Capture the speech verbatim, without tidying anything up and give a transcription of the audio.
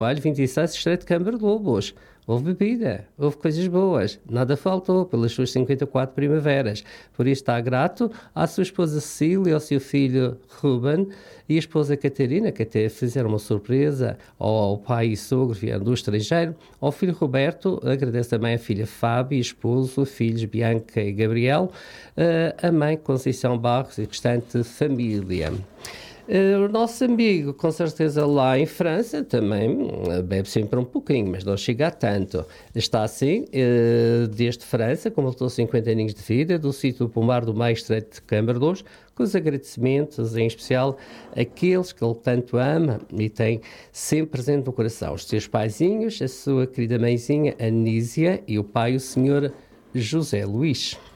Olha, vinte e seis, Estreito de Câmara de Lobos. Houve bebida, houve coisas boas, nada faltou pelas suas cinquenta e quatro primaveras. Por isso está grato à sua esposa Cecília, ao seu filho Ruben e a esposa Catarina, que até fizeram uma surpresa ao pai e sogro vieram do estrangeiro. Ao filho Roberto, agradece também a filha Fábio, esposo, filhos Bianca e Gabriel, a mãe Conceição Barros e a restante família. Uh, o nosso amigo, com certeza lá em França, também uh, bebe sempre um pouquinho, mas não chega a tanto. Está assim, uh, desde França, completou cinquenta aninhos de vida, do sítio do Pomar do Meio Estreito de Câmara de Lobos, com os agradecimentos, em especial, aqueles que ele tanto ama e tem sempre presente no coração. Os seus paizinhos, a sua querida mãezinha Anísia e o pai, o senhor José Luís.